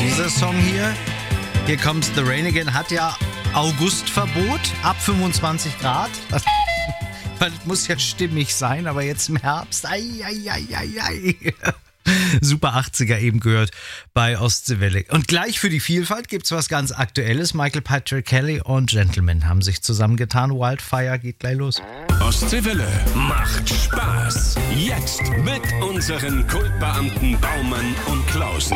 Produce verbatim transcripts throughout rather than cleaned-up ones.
dieser Song hier, Here Comes the Rain Again, hat ja Augustverbot ab fünfundzwanzig Grad. Das, das muss ja stimmig sein, aber jetzt im Herbst, ai, ai, ai, ai, ai. Super achtziger eben gehört bei Ostseewelle. Und gleich für die Vielfalt gibt's was ganz Aktuelles. Michael Patrick Kelly und Gentleman haben sich zusammengetan. Wildfire geht gleich los. Ostseewelle macht Spaß. Jetzt mit unseren Kultbeamten Baumann und Klausen.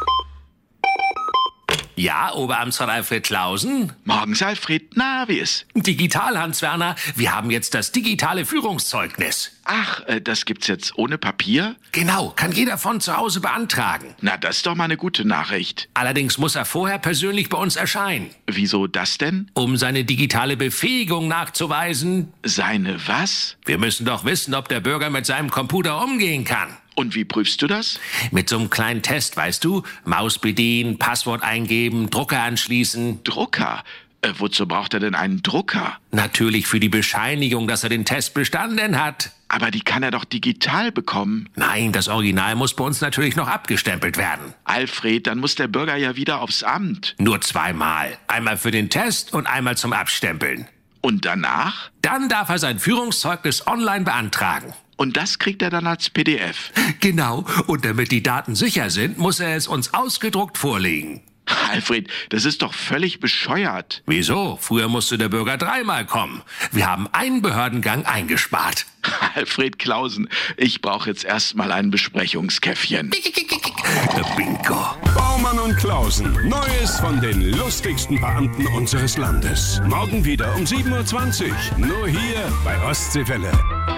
Ja, Oberamtsrat Alfred Klausen? Morgens, Alfred. Na, wie ist? Digital, Hans-Werner. Wir haben jetzt das digitale Führungszeugnis. Ach, äh, das gibt's jetzt ohne Papier? Genau, kann jeder von zu Hause beantragen. Na, das ist doch mal eine gute Nachricht. Allerdings muss er vorher persönlich bei uns erscheinen. Wieso das denn? Um seine digitale Befähigung nachzuweisen. Seine was? Wir müssen doch wissen, ob der Bürger mit seinem Computer umgehen kann. Und wie prüfst du das? Mit so einem kleinen Test, weißt du? Maus bedienen, Passwort eingeben, Drucker anschließen. Drucker? Äh, wozu braucht er denn einen Drucker? Natürlich für die Bescheinigung, dass er den Test bestanden hat. Aber die kann er doch digital bekommen. Nein, das Original muss bei uns natürlich noch abgestempelt werden. Alfred, dann muss der Bürger ja wieder aufs Amt. Nur zweimal. Einmal für den Test und einmal zum Abstempeln. Und danach? Dann darf er sein Führungszeugnis online beantragen. Und das kriegt er dann als P D F? Genau. Und damit die Daten sicher sind, muss er es uns ausgedruckt vorlegen. Alfred, das ist doch völlig bescheuert. Wieso? Früher musste der Bürger dreimal kommen. Wir haben einen Behördengang eingespart. Alfred Klausen, ich brauche jetzt erstmal ein Besprechungskäffchen. Bingo. Baumann und Klausen. Neues von den lustigsten Beamten unseres Landes. Morgen wieder um sieben Uhr zwanzig. Nur hier bei Ostseewelle.